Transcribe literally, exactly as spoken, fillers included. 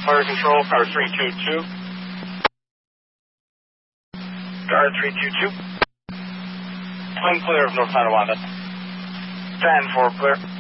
Fire control, power three two two. Guard three two two. Twin clear of North Tonawanda. ten four clear.